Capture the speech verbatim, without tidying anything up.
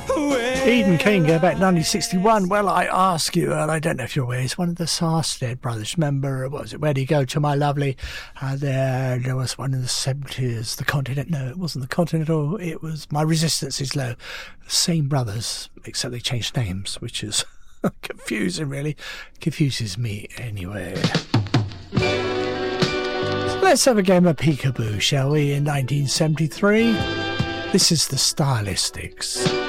Eden King, go back nineteen sixty-one. Well, I ask you, and I don't know if you're aware, it's one of the Sarstead brothers. Remember, what was it? Where do you go to, my lovely? Uh, there, there was one in the seventies. The Continent. No, it wasn't the Continental. It was My Resistance Is Low. Same brothers, except they changed names, which is confusing, really. Confuses me anyway. Let's have a game of peekaboo, shall we? In nineteen seventy-three, this is the Stylistics.